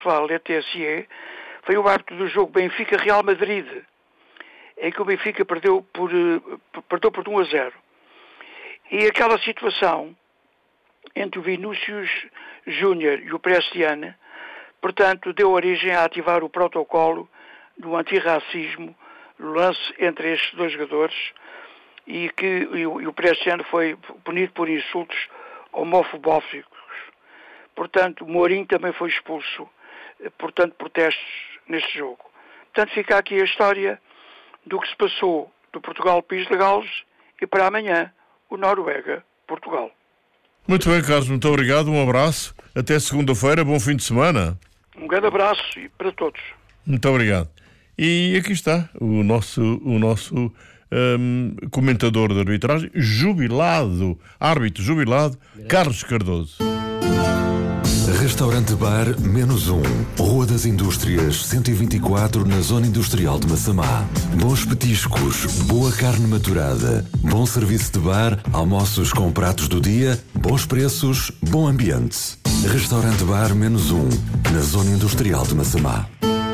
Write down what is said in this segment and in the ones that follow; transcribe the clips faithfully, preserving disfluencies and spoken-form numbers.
L T S E, foi o árbitro do jogo Benfica-Real Madrid, em que o Benfica perdeu por, perdeu por um a zero. E aquela situação entre o Vinícius Júnior e o Prestiane, portanto, deu origem a ativar o protocolo do antirracismo, no lance entre estes dois jogadores, e que e o, e o Prestiane foi punido por insultos homofóbicos. Portanto, Mourinho também foi expulso, portanto, protestos neste jogo. Portanto, fica aqui a história do que se passou do Portugal-País de Gales e para amanhã o Noruega-Portugal. Muito bem, Carlos, muito obrigado, um abraço, até segunda-feira, bom fim de semana. Um grande abraço para todos. Muito obrigado. E aqui está o nosso, o nosso um, comentador de arbitragem, jubilado, árbitro jubilado, Carlos Cardoso. Restaurante Bar Menos Um, Rua das Indústrias, cento e vinte e quatro, na Zona Industrial de Massamá. Bons petiscos, boa carne maturada, bom serviço de bar, almoços com pratos do dia, bons preços, bom ambiente. Restaurante Bar Menos Um, na Zona Industrial de Massamá.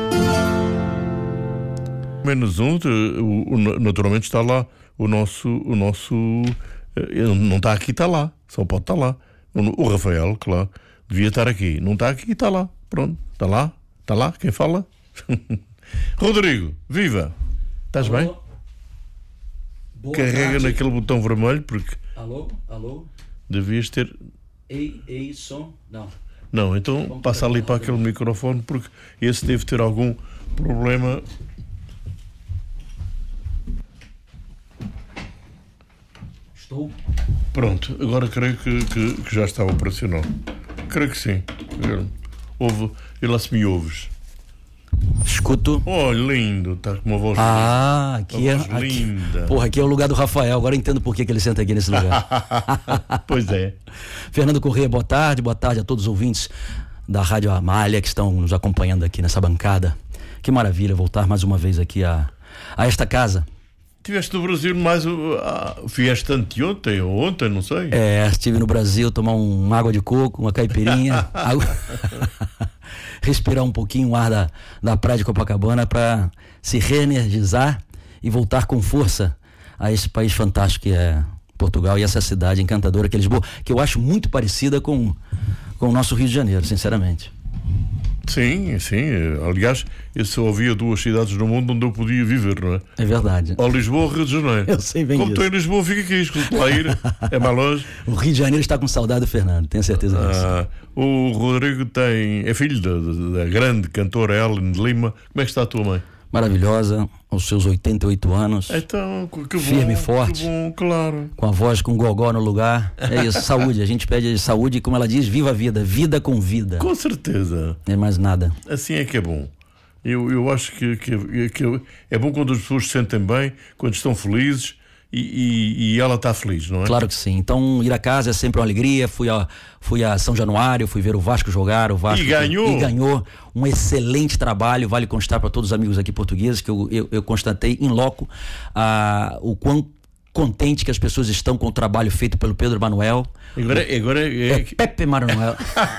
Menos um, o, o, naturalmente está lá o nosso, o nosso, não está aqui, está lá, só pode estar lá. O, o Rafael, claro, devia estar aqui, não está aqui, está lá, pronto, está lá, está lá, quem fala? Rodrigo, viva, estás bem? Boa Carrega tarde. naquele botão vermelho, porque... Alô, alô? Devias ter... Ei, ei, som? Não. Não, então Vamos passa ali para aquele microfone, porque esse deve ter algum problema... Estou? Pronto, agora creio que, que, que já está operacional. Creio que sim. Ouve, e lá se me ouves. Escuto. Oh, lindo, está com uma voz Ah, linda. aqui é. Uma voz Aqui, linda. porra, aqui é o lugar do Rafael. Agora eu entendo por que, que ele senta aqui nesse lugar. Pois é. Fernando Corrêa, boa tarde. Boa tarde a todos os ouvintes da Rádio Amália que estão nos acompanhando aqui nessa bancada. Que maravilha voltar mais uma vez aqui a, a esta casa. Estiveste no Brasil mais. Uh, vieste anteontem ou ontem, não sei. É, estive no Brasil tomar um, uma água de coco, uma caipirinha, água... respirar um pouquinho o ar da, da praia de Copacabana para se reenergizar e voltar com força a esse país fantástico que é Portugal e essa cidade encantadora que é Lisboa, que eu acho muito parecida com, com o nosso Rio de Janeiro, sinceramente. Sim, sim. Aliás, eu só havia duas cidades no mundo onde eu podia viver, não é? É verdade. Ou Lisboa ou Rio de Janeiro. Eu sei bem Como disso. estou em Lisboa, fica aqui, escuto lá ir, é mais longe. O Rio de Janeiro está com saudade do Fernando, tenho certeza disso. Ah, o Rodrigo tem, é filho da, da grande cantora Ellen de Lima. Como é que está a tua mãe? Maravilhosa, aos seus oitenta e oito anos. Então, que bom, Firme e forte. Que bom, claro. Com a voz com gogó no lugar. É isso, saúde. A gente pede saúde e, como ela diz, viva a vida. Vida com vida. Com certeza. Não é mais nada. Assim é que é bom. Eu, eu acho que, que, que é bom quando as pessoas se sentem bem, quando estão felizes e, e, e ela está feliz, não é? Claro que sim. Então, ir a casa é sempre uma alegria. Fui a, fui a São Januário, fui ver o Vasco jogar. O Vasco E ganhou. E ganhou. Um excelente trabalho. Vale constar para todos os amigos aqui portugueses que eu, eu, eu constatei in loco ah, o quão contente que as pessoas estão com o trabalho feito pelo Pedro Manuel. Agora, agora é... É Pepe Manuel.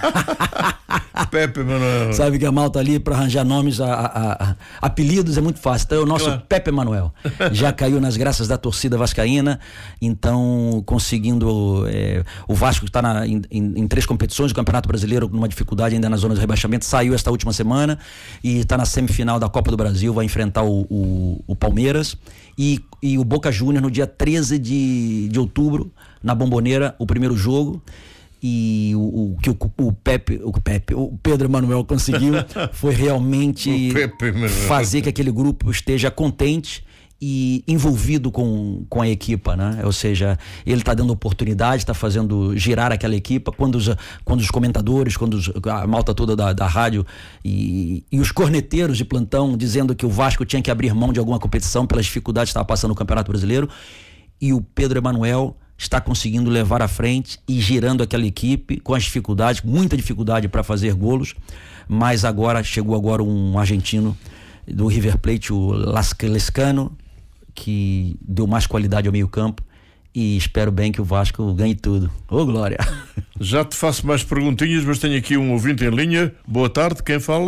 Pepe Manuel. Sabe que a malta ali para arranjar nomes, a, a, a, apelidos é muito fácil. Então é o nosso Claro. Pepe Manuel. Já caiu nas graças da torcida vascaína, então conseguindo é, o Vasco está na, em, em, em três competições, o Campeonato Brasileiro numa dificuldade ainda na zona de rebaixamento, saiu esta última semana e está na semifinal da Copa do Brasil, vai enfrentar o, o, o Palmeiras e, e o Boca Juniors no dia treze de, de outubro, na Bombonera, o primeiro jogo. E o, o que o, o Pepe, o Pepe, o Pedro Manuel conseguiu foi realmente O Pepe Manuel. fazer que aquele grupo esteja contente e envolvido com, com a equipa, né? Ou seja, ele está dando oportunidade, está fazendo girar aquela equipa. Quando os, quando os comentadores, quando os, a malta toda da, da rádio e, e os corneteiros de plantão dizendo que o Vasco tinha que abrir mão de alguma competição pelas dificuldades que estava passando no Campeonato Brasileiro, e o Pedro Emanuel está conseguindo levar à frente e girando aquela equipe com as dificuldades, muita dificuldade para fazer golos, mas agora chegou agora um argentino do River Plate, o Lescano, que deu mais qualidade ao meio campo e espero bem que o Vasco ganhe tudo. Ô, Glória! Já te faço mais perguntinhas, mas tenho aqui um ouvinte em linha. Boa tarde, quem fala?